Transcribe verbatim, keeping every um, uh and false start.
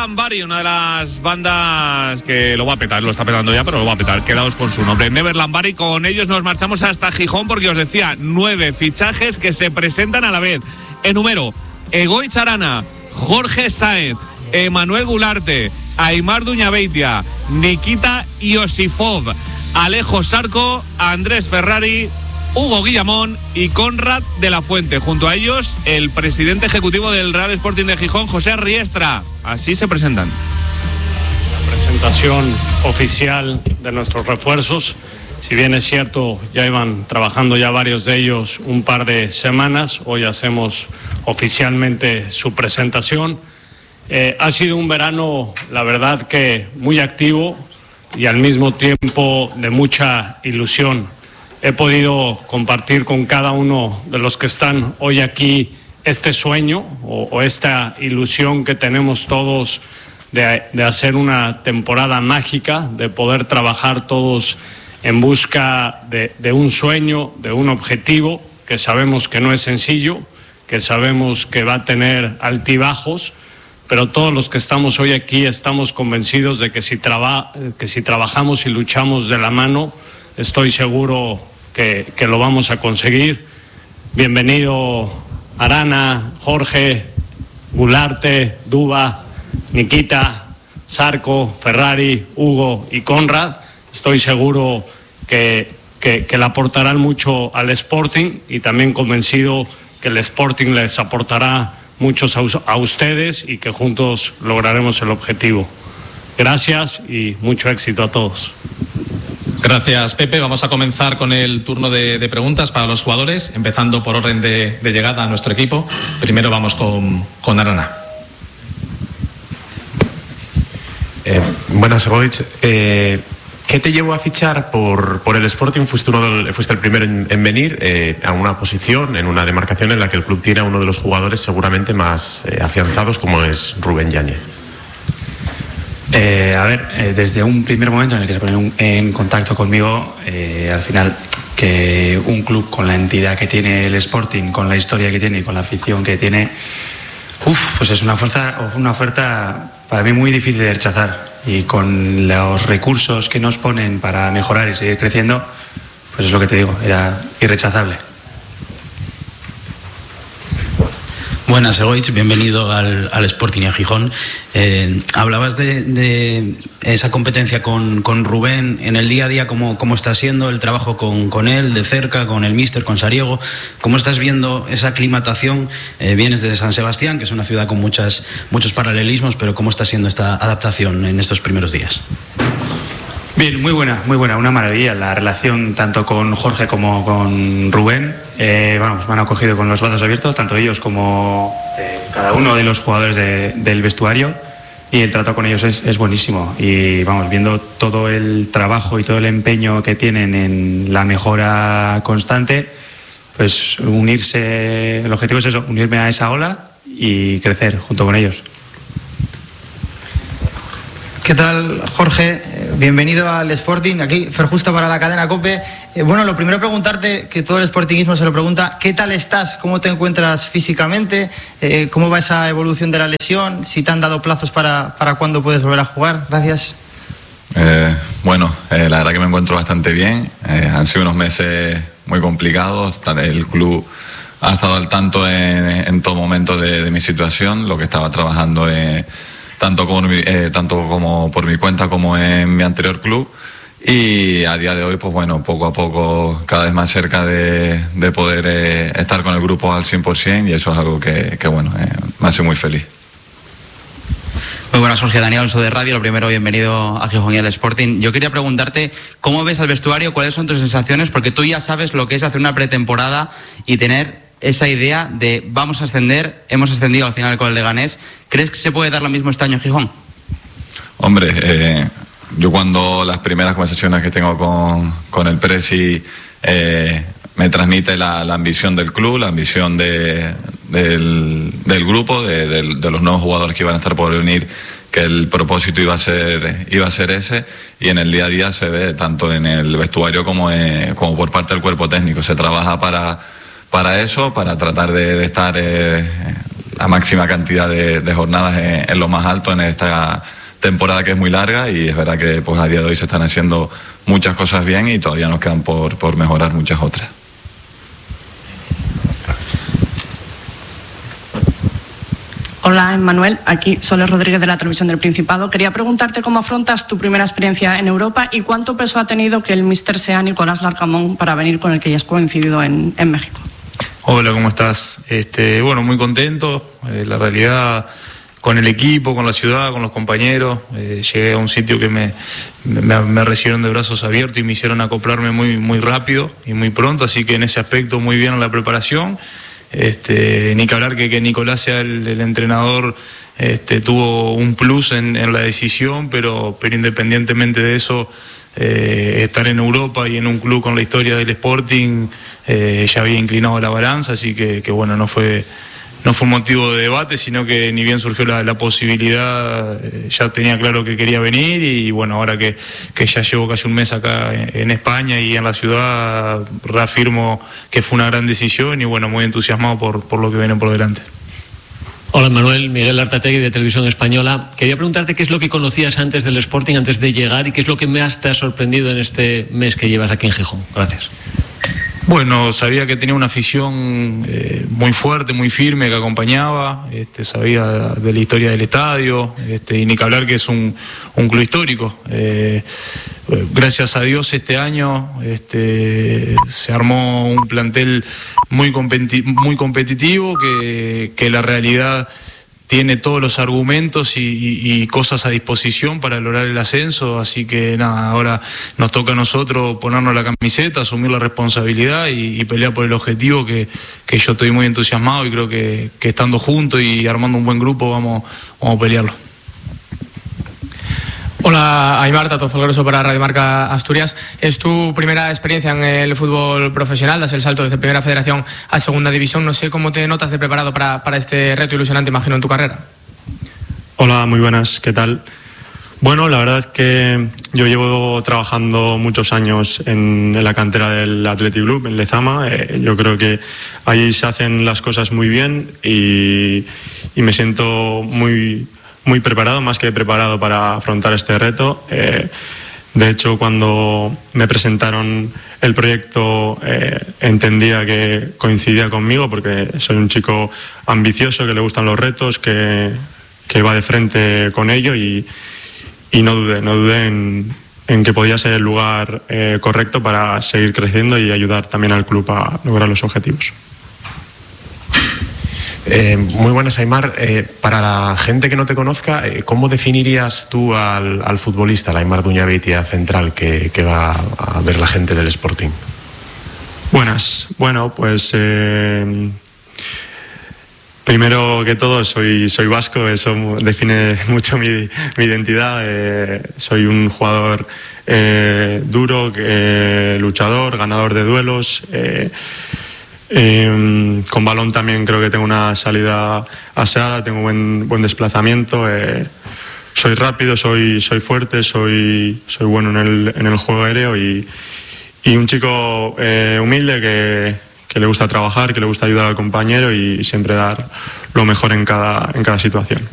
Lambari, una de las bandas que lo va a petar, lo está petando ya, pero lo va a petar. Quedaos con su nombre, Never Lambari. Con ellos nos marchamos hasta Gijón porque os decía, nueve fichajes que se presentan a la vez. Enumero: Egoitz Charana, Jorge Sáenz, Emanuel Gularte, Aimar Duñabeitia, Nikita Iosifov, Alejo Sarco, Andrés Ferrari, Hugo Guillamón y Conrad de la Fuente. Junto a ellos, el presidente ejecutivo del Real Sporting de Gijón, José Riestra. Así se presentan. La presentación oficial de nuestros refuerzos. Si bien es cierto, ya iban trabajando ya varios de ellos un par de semanas, hoy hacemos oficialmente su presentación. Eh, ha sido un verano, la verdad, que muy activo y al mismo tiempo de mucha ilusión. He podido compartir con cada uno de los que están hoy aquí este sueño o, o esta ilusión que tenemos todos de, de hacer una temporada mágica, de poder trabajar todos en busca de, de un sueño, de un objetivo que sabemos que no es sencillo, que sabemos que va a tener altibajos, pero todos los que estamos hoy aquí estamos convencidos de que si, traba, que si trabajamos y luchamos de la mano, estoy seguro Que, que lo vamos a conseguir. Bienvenido Arana, Jorge, Gularte, Duba, Nikita, Sarco, Ferrari, Hugo y Conrad. Estoy seguro que, que, que le aportarán mucho al Sporting y también convencido que el Sporting les aportará muchos a, a ustedes y que juntos lograremos el objetivo. Gracias y mucho éxito a todos. Gracias, Pepe. Vamos a comenzar con el turno de, de preguntas para los jugadores, empezando por orden de, de llegada a nuestro equipo. Primero vamos con, con Arana. Eh, buenas, Egoitz. Eh, ¿Qué te llevó a fichar por, por el Sporting? Fuiste, uno del, fuiste el primero en, en venir eh, a una posición, en una demarcación en la que el club tiene a uno de los jugadores seguramente más eh, afianzados, como es Rubén Yáñez. Eh, a ver, eh, desde un primer momento en el que se ponen en contacto conmigo, eh, al final que un club con la entidad que tiene el Sporting, con la historia que tiene y con la afición que tiene, uf, pues es una fuerza, una oferta para mí muy difícil de rechazar, y con los recursos que nos ponen para mejorar y seguir creciendo, pues es lo que te digo, era irrechazable. Buenas, Egoitz, bienvenido al, al Sporting y a Gijón. Eh, hablabas de, de esa competencia con, con Rubén en el día a día, ¿cómo, cómo está siendo el trabajo con, con él, de cerca, con el míster, con Sariego? ¿Cómo estás viendo esa aclimatación? Eh, vienes de San Sebastián, que es una ciudad con muchas, muchos paralelismos, pero ¿cómo está siendo esta adaptación en estos primeros días? Bien, muy buena, muy buena, una maravilla la relación tanto con Jorge como con Rubén. Eh, vamos, me han acogido con los brazos abiertos, tanto ellos como eh, cada uno de los jugadores de, del vestuario, y el trato con ellos es, es buenísimo. Y vamos, viendo todo el trabajo y todo el empeño que tienen en la mejora constante, pues unirse, el objetivo es eso, unirme a esa ola y crecer junto con ellos. ¿Qué tal, Jorge? Bienvenido al Sporting, aquí Fer Justo para la cadena COPE. Eh, bueno, lo primero preguntarte, que todo el sportingismo se lo pregunta, ¿qué tal estás? ¿Cómo te encuentras físicamente? Eh, ¿Cómo va esa evolución de la lesión? ¿Si te han dado plazos para, para cuándo puedes volver a jugar? Gracias. Eh, bueno, eh, la verdad que me encuentro bastante bien. Eh, han sido unos meses muy complicados. El club ha estado al tanto en, en todo momento de, de mi situación, lo que estaba trabajando en... Tanto como, eh, tanto como por mi cuenta como en mi anterior club, y a día de hoy, pues bueno, poco a poco cada vez más cerca de, de poder eh, estar con el grupo al cien por ciento, y eso es algo que, que bueno, eh, me hace muy feliz. Muy buenas, Jorge. Daniel Alonso de Radio. Lo primero, bienvenido a Gijón y al Sporting. Yo quería preguntarte, ¿cómo ves al vestuario? ¿Cuáles son tus sensaciones? Porque tú ya sabes lo que es hacer una pretemporada y tener esa idea de vamos a ascender, hemos ascendido al final con el Leganés. ¿Crees que se puede dar lo mismo este año en Gijón? Hombre, eh, yo cuando las primeras conversaciones que tengo con, con el Presi eh, me transmite la, la ambición del club, la ambición de, del, del grupo, de, de, de los nuevos jugadores que iban a estar por venir, que el propósito iba a ser iba a ser ese, y en el día a día se ve tanto en el vestuario como, eh, como por parte del cuerpo técnico. Se trabaja para... para eso, para tratar de, de estar eh, la máxima cantidad de, de jornadas en, en lo más alto en esta temporada, que es muy larga, y es verdad que pues a día de hoy se están haciendo muchas cosas bien y todavía nos quedan por, por mejorar muchas otras. Hola, Emmanuel. Aquí Soler Rodríguez de la Televisión del Principado. Quería preguntarte cómo afrontas tu primera experiencia en Europa y cuánto peso ha tenido que el míster sea Nicolás Larcamón para venir con el que ya has coincidido en, en México. Hola, ¿cómo estás? Este, bueno, muy contento. Eh, la realidad, con el equipo, con la ciudad, con los compañeros, eh, llegué a un sitio que me, me, me recibieron de brazos abiertos y me hicieron acoplarme muy, muy rápido y muy pronto, así que en ese aspecto muy bien en la preparación. Este, ni que hablar que, que Nicolás sea el, el entrenador, este, tuvo un plus en, en la decisión, pero, pero independientemente de eso, eh, estar en Europa y en un club con la historia del Sporting, eh, ya había inclinado la balanza, así que, que bueno, no fue, no fue un motivo de debate, sino que ni bien surgió la, la posibilidad, eh, ya tenía claro que quería venir, y bueno, ahora que, que ya llevo casi un mes acá en, en España y en la ciudad, reafirmo que fue una gran decisión y bueno, muy entusiasmado por, por lo que viene por delante. Hola Manuel, Miguel Artategui de Televisión Española. Quería preguntarte qué es lo que conocías antes del Sporting, antes de llegar, y qué es lo que más te ha sorprendido en este mes que llevas aquí en Gijón. Gracias. Bueno, sabía que tenía una afición eh, muy fuerte, muy firme, que acompañaba, este, sabía de la historia del estadio, este, y ni que hablar que es un, un club histórico. Eh, gracias a Dios este año este, se armó un plantel muy, competi- muy competitivo, que, que la realidad tiene todos los argumentos y, y, y cosas a disposición para lograr el ascenso, así que nada, ahora nos toca a nosotros ponernos la camiseta, asumir la responsabilidad y, y pelear por el objetivo, que, que yo estoy muy entusiasmado y creo que, que estando juntos y armando un buen grupo vamos, vamos a pelearlo. Hola, Aimar, Tato Folgroso para Radio Marca Asturias. Es tu primera experiencia en el fútbol profesional, das el salto desde Primera Federación a Segunda División. No sé cómo te notas de preparado para, para este reto ilusionante, imagino, en tu carrera. Hola, muy buenas, ¿qué tal? Bueno, la verdad es que yo llevo trabajando muchos años en, en la cantera del Athletic Club, en Lezama. Eh, yo creo que ahí se hacen las cosas muy bien y, y me siento muy... muy preparado, más que preparado para afrontar este reto. Eh, de hecho, cuando me presentaron el proyecto eh, entendía que coincidía conmigo, porque soy un chico ambicioso, que le gustan los retos, que, que va de frente con ello, y, y no dudé, no dudé en, en que podía ser el lugar eh, correcto para seguir creciendo y ayudar también al club a lograr los objetivos. Eh, muy buenas, Aimar. Eh, para la gente que no te conozca, eh, ¿cómo definirías tú al, al futbolista, al Aimar Duñabeitia central, que, que va a ver la gente del Sporting? Buenas. Bueno, pues eh, primero que todo soy, soy vasco, eso define mucho mi, mi identidad. Eh, soy un jugador eh, duro, eh, luchador, ganador de duelos. Eh, Eh, con balón también creo que tengo una salida aseada, tengo buen, buen desplazamiento, eh, soy rápido, soy, soy fuerte, soy, soy bueno en el, en el juego aéreo y, y un chico eh, humilde que, que le gusta trabajar, que le gusta ayudar al compañero y siempre dar lo mejor en cada, en cada situación.